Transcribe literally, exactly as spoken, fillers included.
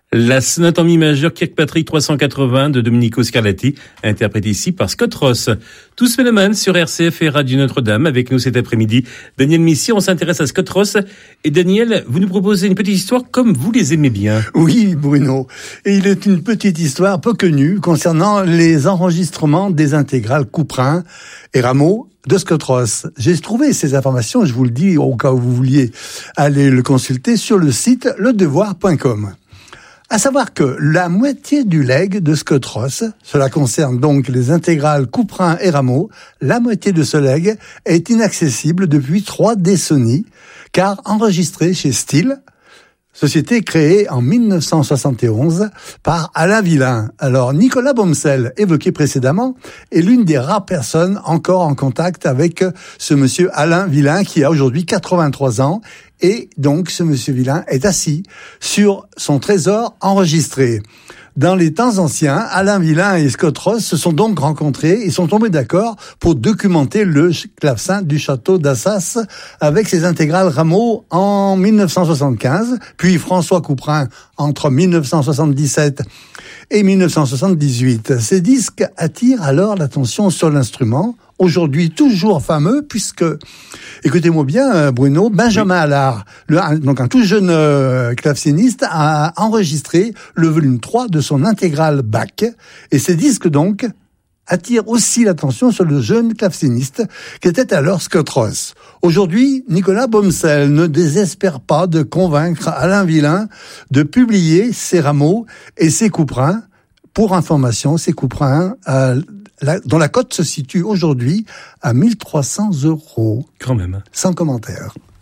La sonate en mi majeur Kirkpatrick trois cent quatre-vingts de Domenico Scarlatti, interprétée ici par Scott Ross. Tous Mélomanes sur R C F et Radio Notre-Dame. Avec nous cet après-midi, Daniel Missier, on s'intéresse à Scott Ross. Et Daniel, vous nous proposez une petite histoire comme vous les aimez bien. Oui, Bruno. Et il est une petite histoire peu connue concernant les enregistrements des intégrales Couperin et Rameau de Scott Ross. J'ai trouvé ces informations, je vous le dis au cas où vous vouliez aller le consulter, sur le site le devoir point com. À savoir que la moitié du legs de Scott Ross, cela concerne donc les intégrales Couperin et Rameau, la moitié de ce legs est inaccessible depuis trois décennies, car enregistré chez Steel, société créée en dix-neuf cent soixante et onze par Alain Villain. Alors, Nicolas Bomsel, évoqué précédemment, est l'une des rares personnes encore en contact avec ce monsieur Alain Villain, qui a aujourd'hui quatre-vingt-trois ans. Et donc, ce monsieur Villain est assis sur son trésor enregistré. Dans les temps anciens, Alain Villain et Scott Ross se sont donc rencontrés et sont tombés d'accord pour documenter le clavecin du château d'Assas avec ses intégrales Rameau en dix-neuf cent soixante-quinze, puis François Couperin entre dix-neuf cent soixante-dix-sept et dix-neuf cent soixante-dix-huit. Ces disques attirent alors l'attention sur l'instrument, aujourd'hui toujours fameux, puisque, écoutez-moi bien, Bruno, Benjamin Allard, le, donc un tout jeune euh, claveciniste, a enregistré le volume trois de son intégrale Bach, et ces disques donc attirent aussi l'attention sur le jeune claveciniste qui était alors Scott Ross. Aujourd'hui, Nicolas Bomsel ne désespère pas de convaincre Alain Villain de publier ses Rameaux et ses Couperins. Pour information, ces Couperins, euh, la, dont la cote se situe aujourd'hui à mille trois cents euros. Quand même. Sans commentaire.